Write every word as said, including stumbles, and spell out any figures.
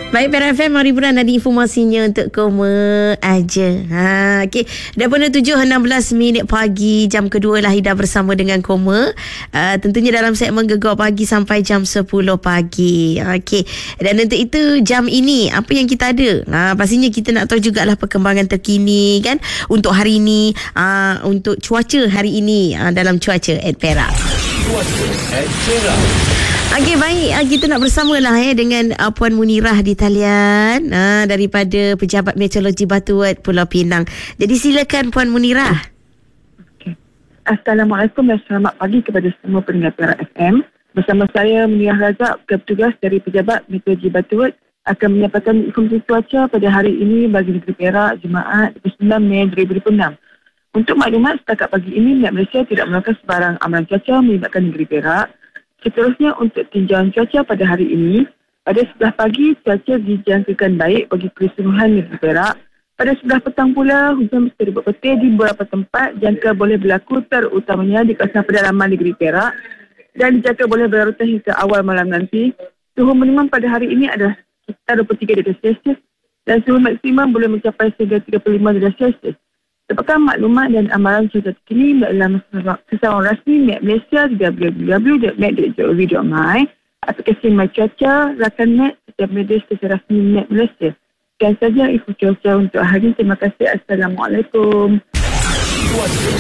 Baik, Perak F M, mari Buran ada informasinya untuk Koma aja. Ha, okey. Dah pukul tujuh enam belas minit pagi, jam kedua lah Ida bersama dengan Koma. Uh, tentunya dalam segmen Gegar Pagi sampai jam sepuluh pagi. Okey. Dan untuk itu, jam ini, apa yang kita ada? Ha, pastinya kita nak tahu jugalah perkembangan terkini kan untuk hari ini, uh, untuk cuaca hari ini uh, dalam Cuaca at Perak. Cuaca at Perak. Okey, baik, kita nak bersamalah eh dengan uh, Puan Munirah di talian uh, daripada Pejabat Meteorologi Batuan Pulau Pinang. Jadi silakan Puan Munirah. Okay. Assalamualaikum dan selamat pagi kepada semua pendengar Perak F M. Bersama saya Munirah Razak, petugas dari Pejabat Meteorologi Batuan, akan menyampaikan informasi cuaca pada hari ini bagi negeri Perak, Jumaat dua puluh sembilan Mei dua ribu dua puluh enam. Untuk maklumat, setakat pagi ini Niat Malaysia tidak melakukan sebarang amalan cuaca melibatkan negeri Perak. Seterusnya, untuk tinjauan cuaca pada hari ini, pada sebelah pagi cuaca dijangkakan baik bagi keseluruhan negeri Perak. Pada sebelah petang pula, hujan bisa berpetir di beberapa tempat, jangka boleh berlaku terutamanya di kawasan pedalaman negeri Perak dan dijangka boleh berlaku hingga awal malam nanti. Suhu minimum pada hari ini adalah sekitar dua puluh tiga darjah Celsius dan suhu maksimum boleh mencapai sehingga tiga puluh lima darjah Celsius. Dapatkan maklumat dan amaran cuaca terkini dalam sesawan rasmi Met Malaysia di w w w dot met dot gov dot my, aplikasi My Cuaca, rakan Met setiap media stesen rasmi Met Malaysia. Sekian saja info cuaca untuk hari ini. Terima kasih. Assalamualaikum.